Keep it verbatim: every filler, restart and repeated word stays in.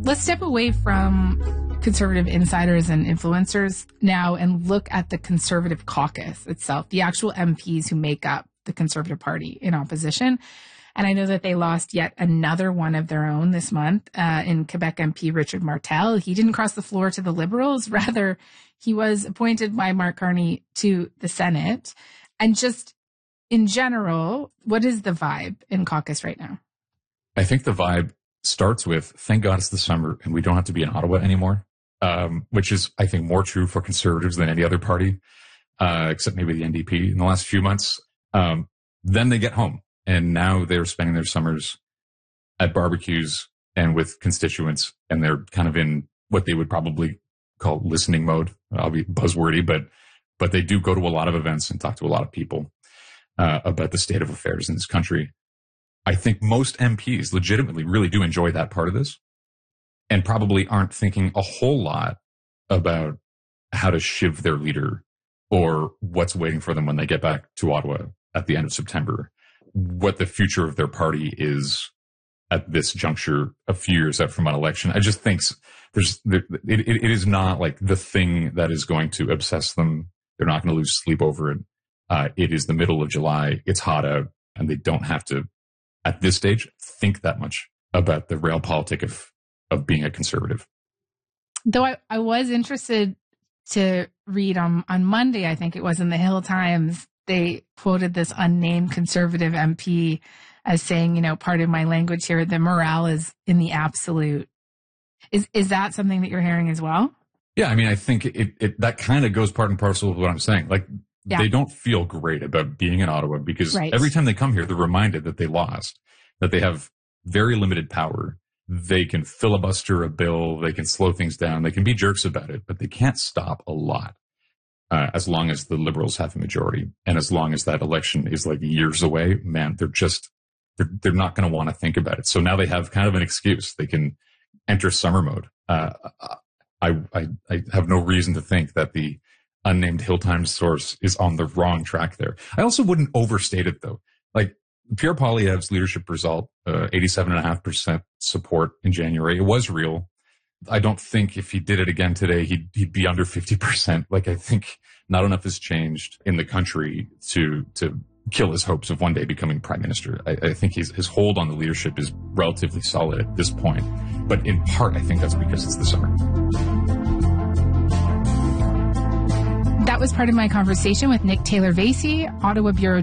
Let's step away from Conservative insiders and influencers now and look at the Conservative caucus itself, the actual M Ps who make up the Conservative Party in opposition. And I know that they lost yet another one of their own this month uh, in Quebec M P Richard Martel. He didn't cross the floor to the Liberals. Rather, he was appointed by Mark Carney to the Senate. And just in general, what is the vibe in caucus right now? I think the vibe starts with, thank God it's the summer and we don't have to be in Ottawa anymore, um, which is, I think, more true for Conservatives than any other party, uh, except maybe the N D P in the last few months. Um, then they get home, and now they're spending their summers at barbecues and with constituents, and they're kind of in what they would probably call listening mode. I'll be buzzwordy, but but they do go to a lot of events and talk to a lot of people uh, about the state of affairs in this country. I think most M Ps legitimately really do enjoy that part of this and probably aren't thinking a whole lot about how to shiv their leader or what's waiting for them when they get back to Ottawa at the end of September, what the future of their party is at this juncture a few years out from an election. I just think there's, it, it, it is not like the thing that is going to obsess them. They're not going to lose sleep over it. Uh, it is the middle of July. It's hot out, and they don't have to, at this stage, think that much about the realpolitik of, of being a Conservative. Though I, I was interested to read on, on Monday, I think it was, in the Hill Times, they quoted this unnamed Conservative M P as saying, you know, pardon my language here, the morale is in the absolute. Is is that something that you're hearing as well? Yeah, I mean, I think it, it that kind of goes part and parcel with what I'm saying. Like, yeah. They don't feel great about being in Ottawa because right. Every time they come here, they're reminded that they lost, that they have very limited power. They can filibuster a bill. They can slow things down. They can be jerks about it, but they can't stop a lot uh, as long as the Liberals have a majority. And as long as that election is like years away, man, they're just, they're, they're not going to want to think about it. So now they have kind of an excuse. They can enter summer mode. Uh, I, I, I have no reason to think that the unnamed Hill Times source is on the wrong track there. I also wouldn't overstate it, though. Like, Pierre Poilievre's leadership result, uh, eighty-seven point five percent support in January, it was real. I don't think if he did it again today, he'd, he'd be under fifty percent. Like, I think not enough has changed in the country to to kill his hopes of one day becoming prime minister. I, I think his, his hold on the leadership is relatively solid at this point. But in part, I think that's because it's the summer. That was part of my conversation with Nick Taylor-Vasey, Ottawa Bureau